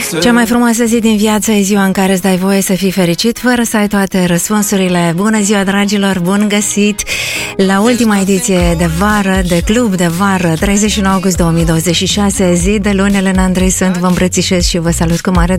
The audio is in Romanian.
Cea mai frumoasă zi din viață e ziua în care îți dai voie să fii fericit fără să ai toate răspunsurile. Bună ziua, dragilor, bun găsit la ultima ediție de vară, de Club de Vară, 31 august 2026, zi de luni. Elena Andrei sunt, vă îmbrățișez și vă salut cu mare